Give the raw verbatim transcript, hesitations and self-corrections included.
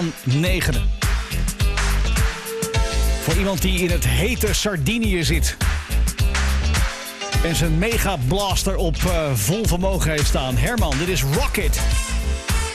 negenen. Voor iemand die in het hete Sardinië zit en zijn mega blaster op uh, vol vermogen heeft staan. Herman, dit is Rocket.